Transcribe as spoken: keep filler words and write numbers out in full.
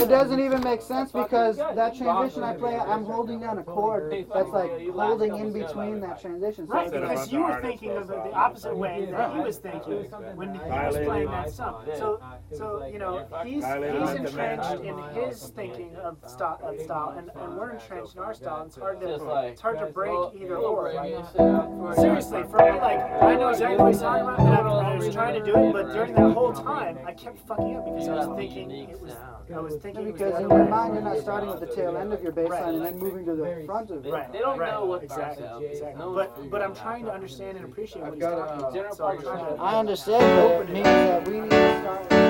doesn't even make sense because that transition I play, I'm holding down a chord that's like holding in between that transition. So Right, because you were thinking of it the opposite way that he was thinking when he was playing that song. So, so you know, he's he's entrenched in his thinking of style, of style and, and we're entrenched in our style. It's hard to it's hard to break either or. Seriously, for me, like I know exactly what he's talking about, and I, I was trying to do it, but during that whole time, I kept fucking up because I was thinking it was. I was thinking because in your mind you're not starting with the tail end of your bass line and then moving to the front of it. Right. They don't right. know what exactly. exactly. No But but I'm trying to understand and appreciate what he's talking about. So I'm trying to. I understand, but it means that we need to start.